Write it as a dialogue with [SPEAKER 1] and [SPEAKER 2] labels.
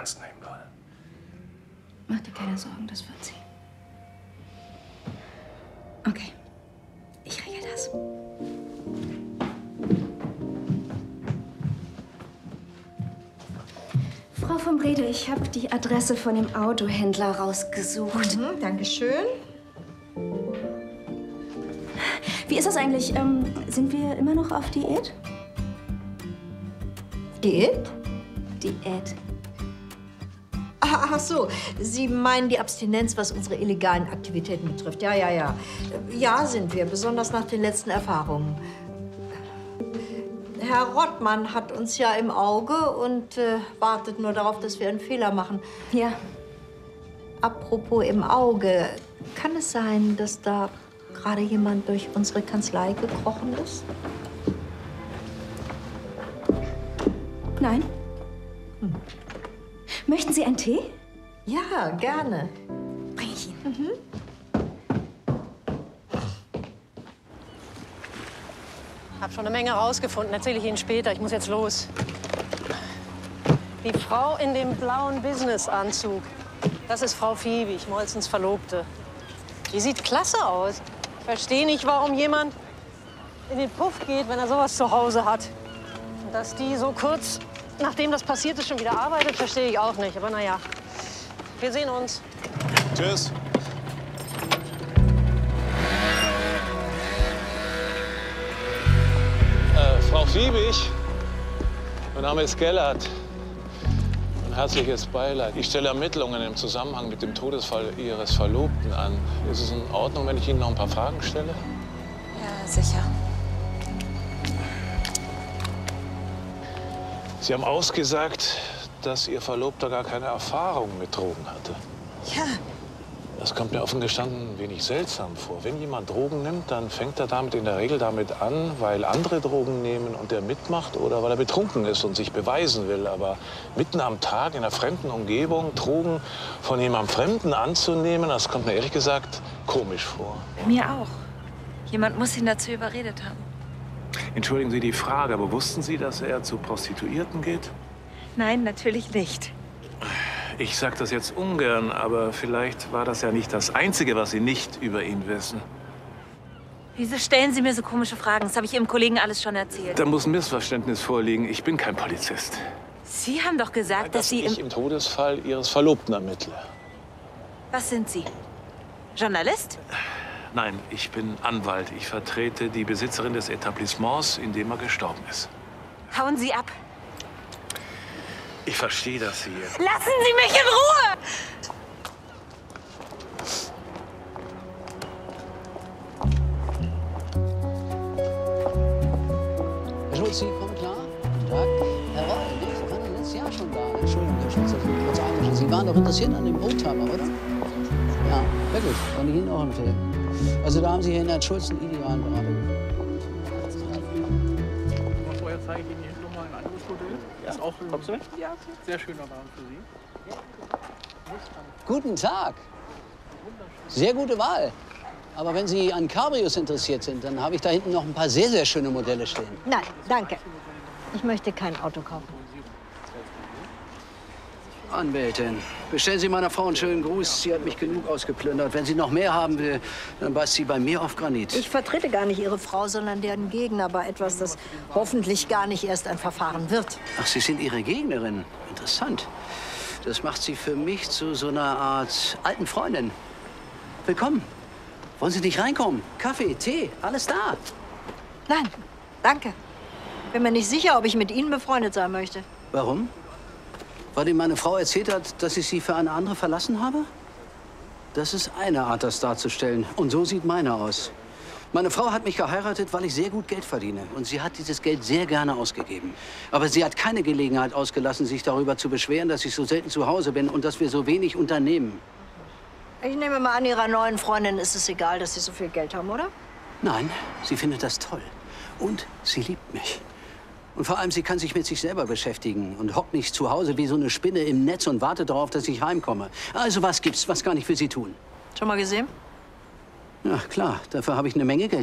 [SPEAKER 1] ernst nehmen, Leute.
[SPEAKER 2] Mach dir keine Sorgen, das wird sie. Okay, ich regel das. Frau von Brede, ich habe die Adresse von dem Autohändler rausgesucht.
[SPEAKER 3] Dankeschön.
[SPEAKER 2] Wie ist das eigentlich? Sind wir immer noch auf Diät?
[SPEAKER 3] Diät?
[SPEAKER 2] Diät.
[SPEAKER 3] Ach so, Sie meinen die Abstinenz, was unsere illegalen Aktivitäten betrifft. Ja. Ja, sind wir, besonders nach den letzten Erfahrungen. Herr Rottmann hat uns ja im Auge und wartet nur darauf, dass wir einen Fehler machen.
[SPEAKER 2] Ja.
[SPEAKER 3] Apropos im Auge, kann es sein, dass da gerade jemand durch unsere Kanzlei gekrochen ist?
[SPEAKER 2] Nein. Möchten Sie einen Tee?
[SPEAKER 3] Ja, gerne.
[SPEAKER 2] Bring ich Ihnen.
[SPEAKER 4] Hab schon eine Menge rausgefunden, erzähle ich Ihnen später. Ich muss jetzt los. Die Frau in dem blauen Businessanzug, das ist Frau Fiebig, Molzens Verlobte. Die sieht klasse aus. Ich verstehe nicht, warum jemand in den Puff geht, wenn er sowas zu Hause hat. Und dass die so kurz, nachdem das passiert ist, schon wieder arbeitet, verstehe ich auch nicht. Aber naja, wir sehen uns.
[SPEAKER 1] Tschüss.
[SPEAKER 5] Frau Fiebig, mein Name ist Gellert. Ein herzliches Beileid. Ich stelle Ermittlungen im Zusammenhang mit dem Todesfall Ihres Verlobten an. Ist es in Ordnung, wenn ich Ihnen noch ein paar Fragen stelle?
[SPEAKER 2] Ja, sicher.
[SPEAKER 5] Sie haben ausgesagt, dass Ihr Verlobter gar keine Erfahrung mit Drogen hatte.
[SPEAKER 2] Ja.
[SPEAKER 5] Das kommt mir offen gestanden ein wenig seltsam vor. Wenn jemand Drogen nimmt, dann fängt er damit in der Regel damit an, weil andere Drogen nehmen und er mitmacht oder weil er betrunken ist und sich beweisen will. Aber mitten am Tag in einer fremden Umgebung Drogen von jemandem Fremden anzunehmen, das kommt mir ehrlich gesagt komisch vor.
[SPEAKER 6] Mir auch. Jemand muss ihn dazu überredet haben.
[SPEAKER 1] Entschuldigen Sie die Frage, aber wussten Sie, dass er zu Prostituierten geht?
[SPEAKER 6] Nein, natürlich nicht.
[SPEAKER 1] Ich sag das jetzt ungern, aber vielleicht war das ja nicht das Einzige, was Sie nicht über ihn wissen.
[SPEAKER 6] Wieso stellen Sie mir so komische Fragen? Das habe ich Ihrem Kollegen alles schon erzählt.
[SPEAKER 1] Da muss ein Missverständnis vorliegen. Ich bin kein Polizist.
[SPEAKER 6] Sie haben doch gesagt, dass Sie
[SPEAKER 5] ich im Todesfall Ihres Verlobten ermittle.
[SPEAKER 6] Was sind Sie? Journalist?
[SPEAKER 1] Nein, ich bin Anwalt. Ich vertrete die Besitzerin des Etablissements, in dem er gestorben ist.
[SPEAKER 6] Hauen Sie ab.
[SPEAKER 1] Ich verstehe das hier.
[SPEAKER 6] Lassen Sie mich in Ruhe!
[SPEAKER 7] Herr Schulz, Sie kommen klar? Guten Tag. Herr Roll, Sie waren letztes Jahr schon da. Entschuldigung, Herr Schulz, dass ich kurz einmische. Sie waren doch interessiert an dem Oldtimer, oder? Ja, wirklich. Kann ich Ihnen auch empfehlen. Also da haben Sie hier in Herrn Schulz einen idealen Berater gefunden.
[SPEAKER 8] Vorher zeige ich Ihnen hier nochmal ein anderes Modell. Ja. Ist auch ein sehr schöner Wagen für Sie.
[SPEAKER 7] Guten Tag. Sehr gute Wahl. Aber wenn Sie an Cabrios interessiert sind, dann habe ich da hinten noch ein paar sehr, sehr schöne Modelle stehen.
[SPEAKER 3] Nein, danke. Ich möchte kein Auto kaufen.
[SPEAKER 7] Anwältin, bestellen Sie meiner Frau einen schönen Gruß. Sie hat mich genug ausgeplündert. Wenn sie noch mehr haben will, dann beißt sie bei mir auf Granit.
[SPEAKER 3] Ich vertrete gar nicht Ihre Frau, sondern deren Gegner bei etwas, das hoffentlich gar nicht erst ein Verfahren wird.
[SPEAKER 7] Ach, Sie sind ihre Gegnerin. Interessant. Das macht Sie für mich zu so einer Art alten Freundin. Willkommen. Wollen Sie nicht reinkommen? Kaffee, Tee, alles da.
[SPEAKER 3] Nein, danke. Bin mir nicht sicher, ob ich mit Ihnen befreundet sein möchte.
[SPEAKER 7] Warum? Weil Ihnen meine Frau erzählt hat, dass ich Sie für eine andere verlassen habe? Das ist eine Art, das darzustellen. Und so sieht meine aus. Meine Frau hat mich geheiratet, weil ich sehr gut Geld verdiene. Und sie hat dieses Geld sehr gerne ausgegeben. Aber sie hat keine Gelegenheit ausgelassen, sich darüber zu beschweren, dass ich so selten zu Hause bin und dass wir so wenig unternehmen.
[SPEAKER 3] Ich nehme mal an, Ihrer neuen Freundin ist es egal, dass Sie so viel Geld haben, oder?
[SPEAKER 7] Nein, sie findet das toll. Und sie liebt mich. Und vor allem, sie kann sich mit sich selber beschäftigen und hockt nicht zu Hause wie so eine Spinne im Netz und wartet darauf, dass ich heimkomme. Also was gibt's? Was kann ich für Sie tun?
[SPEAKER 3] Schon mal gesehen?
[SPEAKER 7] Ja, klar. Dafür habe ich eine Menge Geld